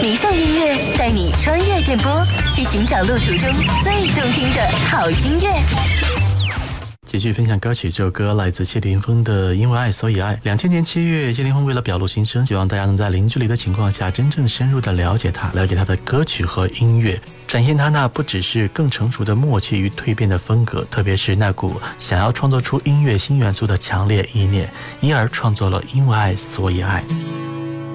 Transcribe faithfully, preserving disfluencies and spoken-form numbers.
迷上音乐，带你穿越电波，去寻找路途中最动听的好音乐。 继续分享歌曲，这首歌来自谢霆锋的《因为爱所以爱》。两千年七月，谢霆锋为了表露心声，希望大家能在零距离的情况下，真正深入的了解他，了解他的歌曲和音乐，展现他那不只是更成熟的默契与蜕变的风格，特别是那股想要创作出音乐新元素的强烈意念，因而创作了《因为爱所以爱》。